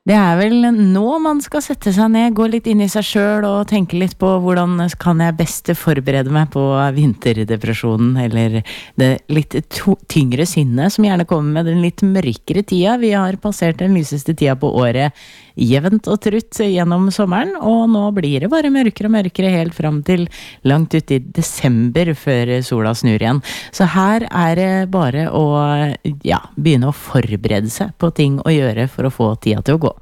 Det vel nå man skal sette seg ned, gå litt inn i seg selv og tenke litt på hvordan kan jeg best forberede meg på vinterdepresjonen, eller det litt tyngre sinnet som gjerne kommer med den litt mørkere tida. Vi har passert den lyseste tida på året jevnt og trutt gjennom sommeren, og nå blir det bare mørkere og mørkere helt fram til langt ut i desember før sola snur igjen. Så her det bare å begynne å forberede seg på ting å gjøre for å få tida til å gå.